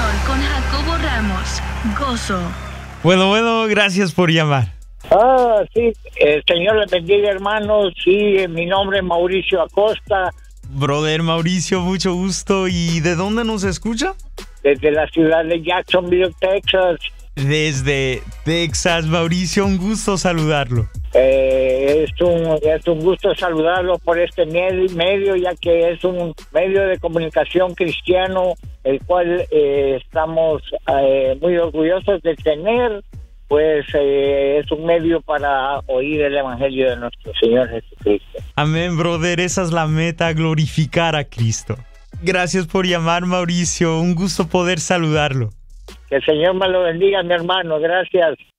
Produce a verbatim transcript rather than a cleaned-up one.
español con Jacobo Ramos. Gozo. Bueno, bueno, gracias por llamar. Ah, sí, el Señor les bendiga, hermanos. Sí, mi nombre es Mauricio Acosta. Brother Mauricio, mucho gusto. ¿Y de dónde nos escucha? Desde la ciudad de Jacksonville, Texas. Desde Texas, Mauricio, un gusto saludarlo. Eh, es, un, es un gusto saludarlo por este medio, ya que es un medio de comunicación cristiano, el cual eh, estamos eh, muy orgullosos de tener. Pues eh, es un medio para oír el evangelio de nuestro Señor Jesucristo. Amén, brother, esa es la meta, glorificar a Cristo. Gracias por llamar, Mauricio, un gusto poder saludarlo. Que el Señor me lo bendiga, mi hermano, gracias.